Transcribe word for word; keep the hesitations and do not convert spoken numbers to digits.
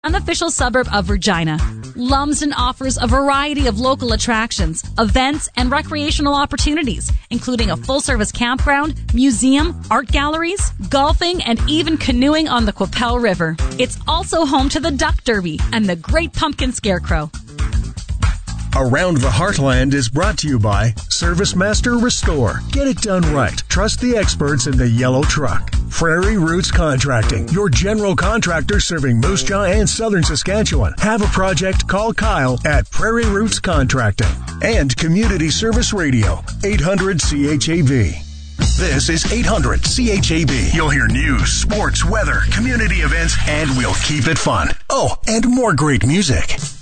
Unofficial suburb of Regina, Lumsden offers a variety of local attractions, events, and recreational opportunities, including a full-service campground, museum, art galleries, golfing, and even canoeing on the Qu'Appelle River. It's also home to the Duck Derby and the Great Pumpkin Scarecrow. Around the Heartland is brought to you by Service Master Restore. Get it done right. Trust the experts in the yellow truck. Prairie Roots Contracting, your general contractor serving Moose Jaw and southern Saskatchewan. Have a project? Call Kyle at Prairie Roots Contracting. And Community Service Radio, eight hundred C H A V. This is eight hundred C H A B. You'll hear news, sports, weather, community events, and we'll keep it fun. Oh, and more great music.